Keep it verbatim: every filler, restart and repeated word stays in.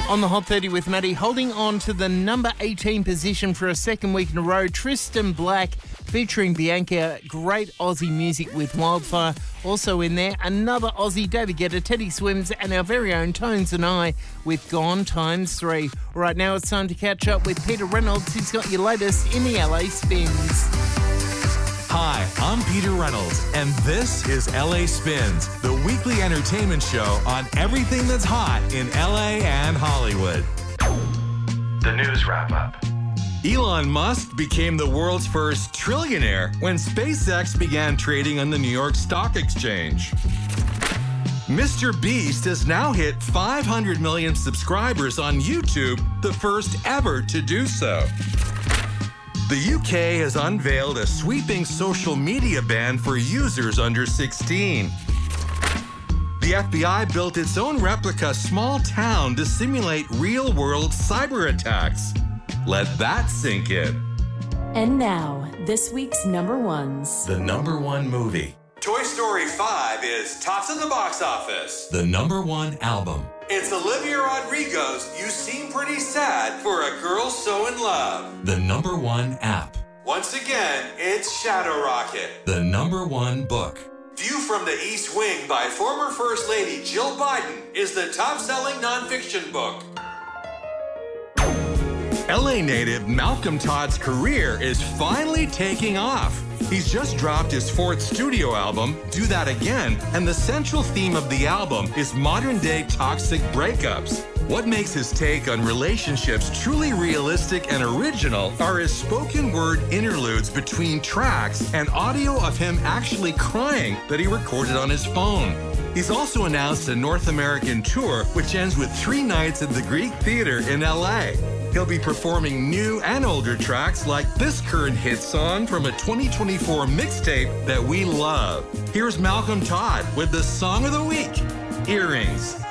On the Hot thirty with Maddie, holding on to the number eighteen position for a second week in a row, Tristan Black featuring Bianca, great Aussie music with Wildfire. Also in there, another Aussie, David Guetta, Teddy Swims, and our very own Tones and I with Gone Times Three. Right now it's time to catch up with Peter Reynolds, who's got your latest in the L A Spins. Hi, I'm Peter Reynolds, and this is L A Spins, the weekly entertainment show on everything that's hot in L A and Hollywood. The news wrap-up. Elon Musk became the world's first trillionaire when SpaceX began trading on the New York Stock Exchange. Mister Beast has now hit five hundred million subscribers on YouTube, the first ever to do so. The U K has unveiled a sweeping social media ban for users under sixteen. The F B I built its own replica small town to simulate real-world cyber attacks. Let that sink in. And now, this week's number ones. The number one movie. Toy Story five is tops of the box office. The number one album. It's Olivia Rodrigo's You Seem Pretty Sad for a Girl So in Love. The number one app. Once again, it's Shadow Rocket. The number one book. View from the East Wing by former First Lady Jill Biden is the top-selling nonfiction book. L A native Malcolm Todd's career is finally taking off. He's just dropped his fourth studio album, Do That Again, and the central theme of the album is modern-day toxic breakups. What makes his take on relationships truly realistic and original are his spoken word interludes between tracks and audio of him actually crying that he recorded on his phone. He's also announced a North American tour, which ends with three nights at the Greek Theater in L A. He'll be performing new and older tracks like this current hit song from a twenty twenty-four mixtape that we love. Here's Malcolm Todd with the song of the week, Earrings.